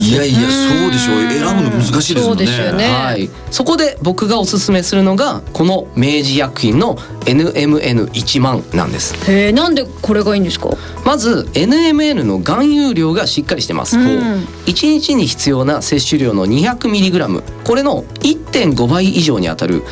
いやいや、そうでしょう。選ぶの難しいですもんね。 そうですよね。 はい、そこで僕がおすすめするのがこの明治薬品の NMN1 万なんです。 なんでこれがいいんですか？ まず NMN の含有量がしっかりしてます。1日に必要な摂取量の 200mg、 これの 1.5 倍以上にあたる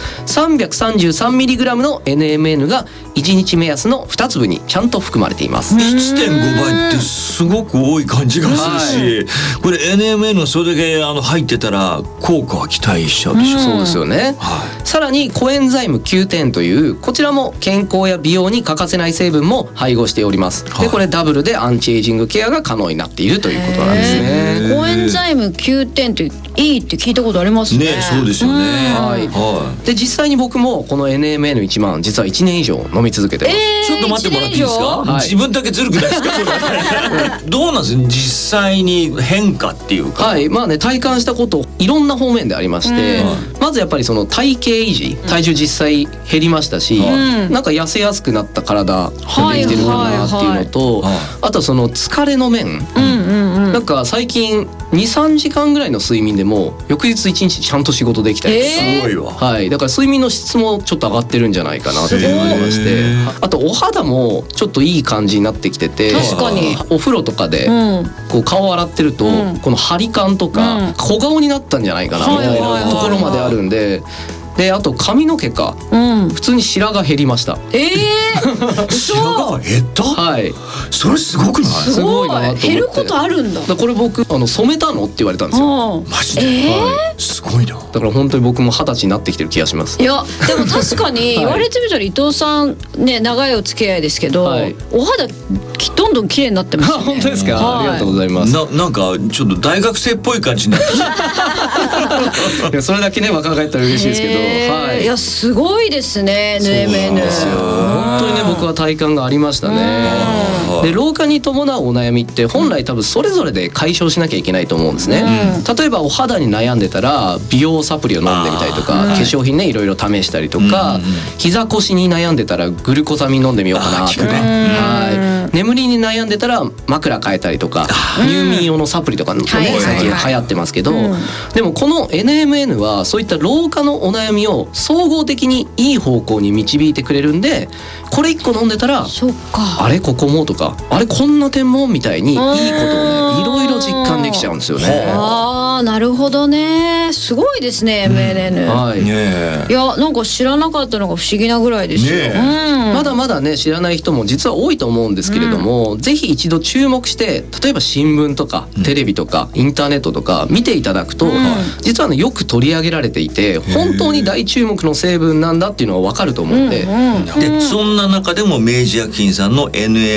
333mg の NMN が1日目安の2粒にちゃんと含まれています。 1.5 倍ってすごく多い感じがするし、これ NMN それだけ入ってたら効果は期待しちゃうでしょ。 そうですよね。さらにコエンザイム Q10 というこちらも健康や美容に欠かせない成分も配合しております。でこれダブルでアンチエイジングケアが可能になっているということなんですね。 コエンザイム Q10 っていいって聞いたことありますね。 そうですよね。 で実際に僕もこの NMN1 万実は1年以上飲み続けてます。 ちょっと待ってもらっていいですか？自分だけずるくないですか？どうなんです？実際に変化っていうか。 まあね、体感したこといろんな方面でありまして、まずやっぱりその体型維持、体重実際減りましたし、なんか痩せやすくなった体できてるかなっていうのと、あとその疲れの面、なんか最近 2,3 時間ぐらいの睡眠でも翌日1日ちゃんと仕事できたりとか、 すごいわ。 だから睡眠の質もちょっと上がってるんじゃないかなっていうのがありまして、あとお肌もちょっといい感じになってきてて、 確かにお風呂とかでこう顔洗ってると、この張り感とか小顔になったんじゃないかなみたいなところまであるんで。であと髪の毛か、普通に白髪減りました。 白髪減った？それすごくない？ すごいなと思って。減ることあるんだ。 これ僕染めたのって言われたんですよ。 マジで？すごいな。 だから本当に僕も20歳になってきてる気がします。 いやでも確かに言われてみたら伊藤さんね、長いお付き合いですけど、お肌どんどん綺麗になってますね。 本当ですか？ありがとうございます。 なんかちょっと大学生っぽい感じになってきた。 それだけね若返ったら嬉しいですけど。 いやすごいですね NMN。 本当にね僕は体感がありましたね。で老化に伴うお悩みって本来多分それぞれで解消しなきゃいけないと思うんですね。例えばお肌に悩んでたら美容サプリを飲んでみたりとか、化粧品ねいろいろ試したりとか、膝腰に悩んでたらグルコサミン飲んでみようかなとか、眠りに悩んでたら枕変えたりとか、入眠用のサプリとかもね最近流行ってますけど、でもこの NMN はそういった老化のお悩みを総合的にいい方向に導いてくれるんで、これ1個飲んでたらあれここもとかあれこんな点もみたいにいいことをねいろいろ実感できちゃうんですよね。 なるほどね。すごいですね MNN。いやなんか知らなかったのが不思議なぐらいですよ。 まだまだね知らない人も実は多いと思うんですけれども、ぜひ一度注目して例えば新聞とかテレビとかインターネットとか見ていただくと、実はねよく取り上げられていて本当に大注目の成分なんだっていうのが分かると思うんで、 でそんな中でも明治薬品さんの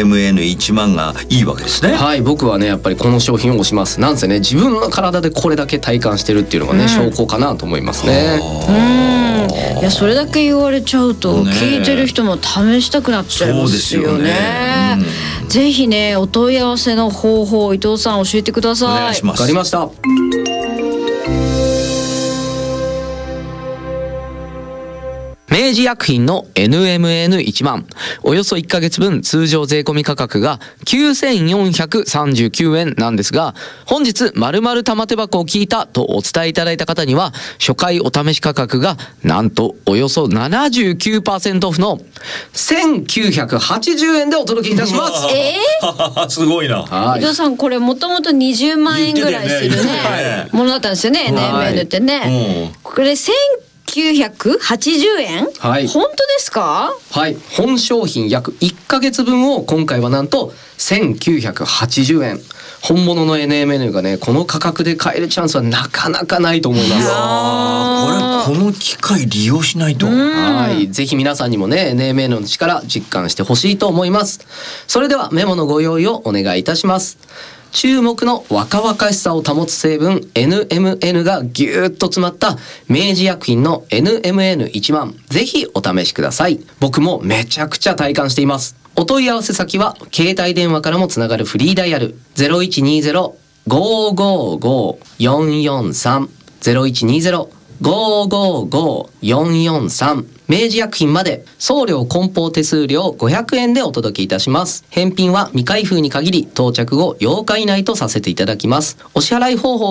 NMN1 万がいいわけですね。 僕はねやっぱりこの商品を推します。なんせね自分の体でこれだけ体感してるっていうのがね、証拠かなと思いますね。 いやそれだけ言われちゃうと聞いてる人も試したくなっちゃいますよね。ぜひねお問い合わせの方法伊藤さん教えてください。 お願いします。 わかりました。明治薬品の NMN1 万およそ1ヶ月分通常税込み価格が9439円なんですが、本日〇〇玉手箱を聞いたとお伝えいただいた方には初回お試し価格がなんとおよそ 79% オフの1980円でお届けいたします。 すごいな。 伊藤さんこれもともと20万円ぐらいするねものだったんですよね NMN ってね。これ1980円？本当ですか？ 本商品約1ヶ月分を今回はなんと1980円。本物の NMN がねこの価格で買えるチャンスはなかなかないと思います。 この機会利用しないと。 ぜひ皆さんにもね NMN の力実感してほしいと思います。それではメモのご用意をお願いいたします。注目の若々しさを保つ成分 NMN がぎゅーっと詰まった明治薬品の NMN1 万、ぜひお試しください。僕もめちゃくちゃ体感しています。お問い合わせ先は携帯電話からもつながるフリーダイヤル 0120-555-443 0120-555-443 明治薬品まで送料梱包手数料500円でお届けいたします。返品は未開封に限り到着後8日以内とさせていただきます。お支払い方法